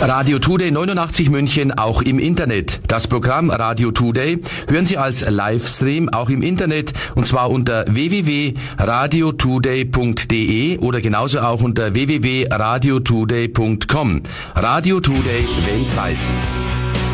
Radio Today 89 München auch im Internet. Das Programm Radio Today hören Sie als Livestream auch im Internet und zwar unter www.radiotoday.de oder genauso auch unter www.radiotoday.com. Radio Today weltweit.